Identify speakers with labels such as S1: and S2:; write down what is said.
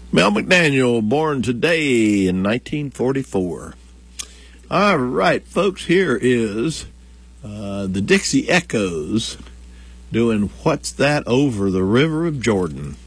S1: Mel McDaniel, born today in 1944. All right, folks, here is the Dixie Echoes doing What's That Over the River of Jordan.